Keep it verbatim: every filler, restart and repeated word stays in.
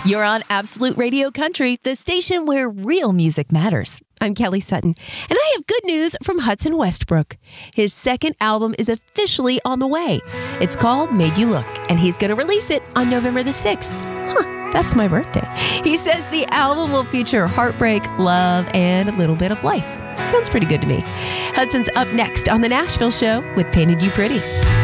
You're on Absolute Radio Country, the station where real music matters. I'm Kelly Sutton, and I have good news from Hudson Westbrook. His second album is officially on the way. It's called Made You Look, and he's going to release it on November the sixth. Huh, that's my birthday. He says the album will feature heartbreak, love, and a little bit of life. Sounds pretty good to me. Hudson's up next on The Nashville Show with Painted You Pretty.